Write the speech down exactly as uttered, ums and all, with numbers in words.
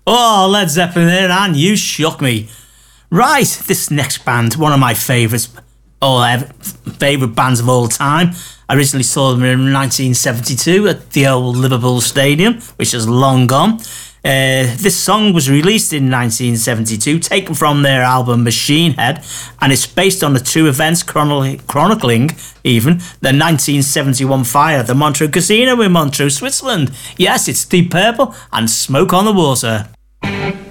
Oh, Led Zeppelin there, and you shook me. Right, this next band, one of my favourites, oh, favourite bands of all time. I originally saw them in nineteen seventy-two at the old Liverpool Stadium, which is long gone. Uh, this song was released in nineteen seventy-two, taken from their album Machine Head, and it's based on the two events chronicling, chronicling even, the nineteen seventy-one fire at the Montreux Casino in Montreux, Switzerland. Yes, it's Deep Purple and Smoke on the Water.